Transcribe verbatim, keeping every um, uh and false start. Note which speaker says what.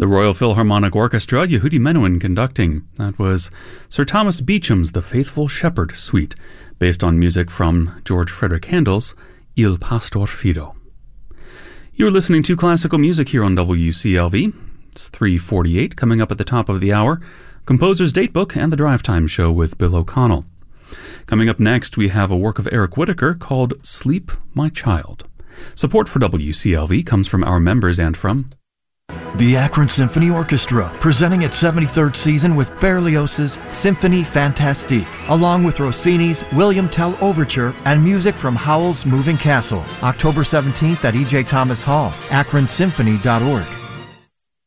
Speaker 1: The Royal Philharmonic Orchestra, Yehudi Menuhin conducting. That was Sir Thomas Beecham's The Faithful Shepherd Suite, based on music from George Frederick Handel's Il Pastor Fido. You're listening to classical music here on W C L V. It's three forty-eight, coming up at the top of the hour. Composer's Datebook and the Drive Time Show with Bill O'Connell. Coming up next, we have a work of Eric Whitacre called Sleep, My Child. Support for W C L V comes from our members and from
Speaker 2: the Akron Symphony Orchestra, presenting its seventy-third season with Berlioz's Symphonie Fantastique, along with Rossini's William Tell Overture and music from Howell's Moving Castle. October seventeenth at E J Thomas Hall, akron symphony dot org.